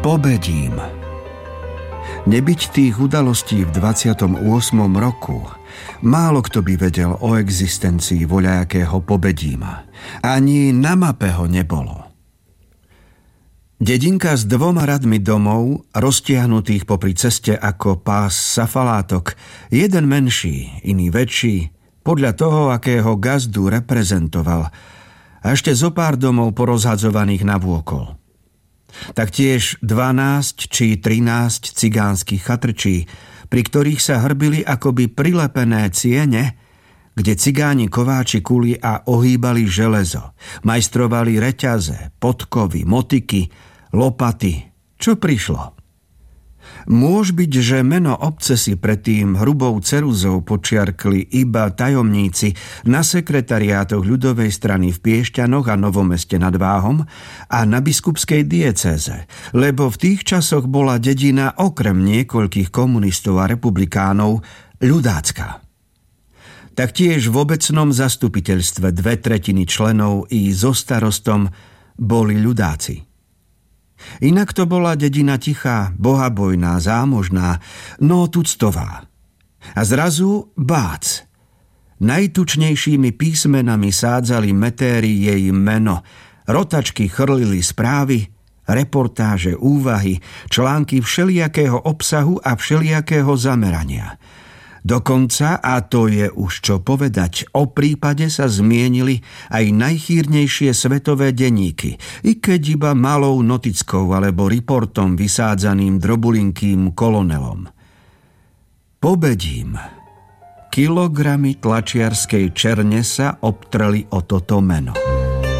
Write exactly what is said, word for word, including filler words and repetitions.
Pobedím. Nebyť tých udalostí v dvadsiatom ôsmom roku, málo kto by vedel o existencii voľajakého Pobedíma. Ani na mape ho nebolo. Dedinka s dvoma radmi domov, roztiahnutých popri ceste ako pás safalátok, jeden menší, iný väčší, podľa toho, akého gazdu reprezentoval, a ešte zo pár domov porozhadzovaných navôkol. Taktiež dvanásť či trinásť cigánskych chatrčí, pri ktorých sa hrbili akoby prilepené ciene, kde cigáni kováči kuli a ohýbali železo, majstrovali reťaze, podkovy, motyky, lopaty, čo prišlo. Môž byť, že meno obce si predtým hrubou ceruzou počiarkli iba tajomníci na sekretariátoch ľudovej strany v Piešťanoch a Novomeste nad Váhom a na biskupskej diecéze, lebo v tých časoch bola dedina okrem niekoľkých komunistov a republikánov ľudácka. Taktiež v obecnom zastupiteľstve dve tretiny členov i so starostom boli ľudáci. Inak to bola dedina tichá, bohabojná, zámožná, no tuctová. A zrazu bác. Najtučnejšími písmenami sádzali metéri jej meno, rotačky chrlili správy, reportáže, úvahy, články všelijakého obsahu a všelijakého zamerania. Dokonca, a to je už čo povedať, o prípade sa zmienili aj najchýrnejšie svetové denníky, i keď iba malou notickou alebo reportom vysádzaným drobulinkým kolonelom. Pobedím. Kilogramy tlačiarskej černe sa obtreli o toto meno.